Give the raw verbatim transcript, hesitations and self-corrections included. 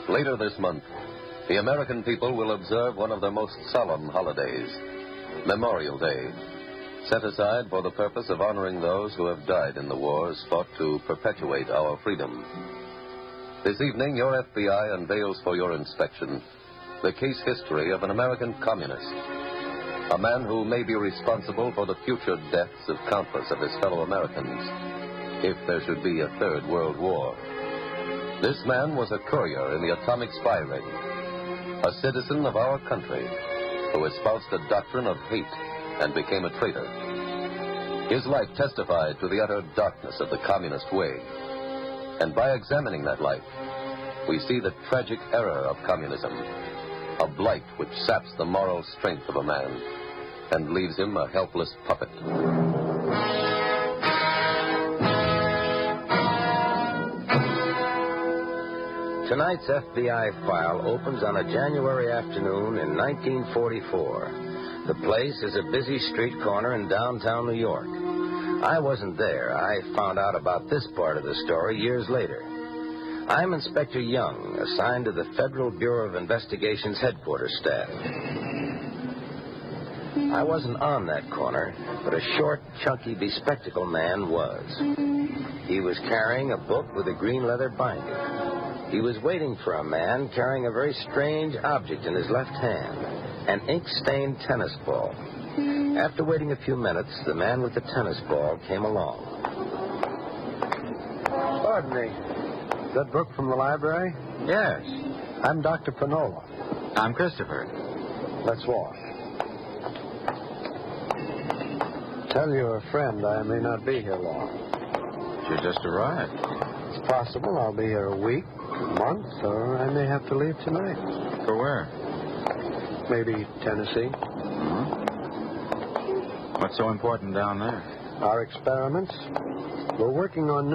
Later this month, the American people will observe one of their most solemn holidays, Memorial Day, set aside for the purpose of honoring those who have died in the wars fought to perpetuate our freedom. This evening, your F B I unveils for your inspection the case history of an American communist, a man who may be responsible for the future deaths of countless of his fellow Americans, if there should be a third world war. This man was a courier in the atomic spy ring, a citizen of our country who espoused a doctrine of hate and became a traitor. His life testified to the utter darkness of the communist way. And by examining that life, we see the tragic error of communism, a blight which saps the moral strength of a man and leaves him a helpless puppet. Tonight's F B I file opens on a January afternoon in nineteen forty-four. The place is a busy street corner in downtown New York. I wasn't there. I found out about this part of the story years later. I'm Inspector Young, assigned to the Federal Bureau of Investigation's headquarters staff. I wasn't on that corner, but a short, chunky, bespectacled man was. He was carrying a book with a green leather binding. He was waiting for a man carrying a very strange object in his left hand, an ink-stained tennis ball. After waiting a few minutes, the man with the tennis ball came along. Pardon me. That book from the library? Yes. I'm Doctor Panola. I'm Christopher. Let's walk. Tell your friend I may not be here long. You just arrived. It's possible I'll be here a week, a month, or I may have to leave tonight. For where? Maybe Tennessee. Mm-hmm. What's so important down there? Our experiments. We're working on new